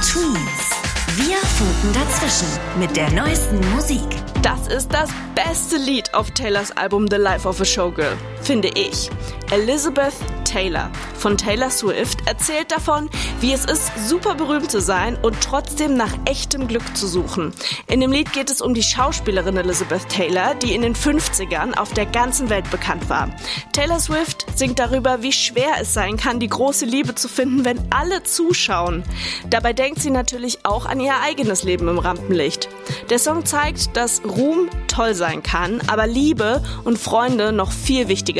Tweens. Wir funken dazwischen mit der neuesten Musik. Das ist das beste Lied auf Taylors Album The Life of a Showgirl, finde ich. Elizabeth Taylor von Taylor Swift erzählt davon, wie es ist, super berühmt zu sein und trotzdem nach echtem Glück zu suchen. In dem Lied geht es um die Schauspielerin Elizabeth Taylor, die in den 50ern auf der ganzen Welt bekannt war. Taylor Swift singt darüber, wie schwer es sein kann, die große Liebe zu finden, wenn alle zuschauen. Dabei denkt sie natürlich auch an ihr eigenes Leben im Rampenlicht. Der Song zeigt, dass Ruhm toll sein kann, aber Liebe und Freunde noch viel wichtiger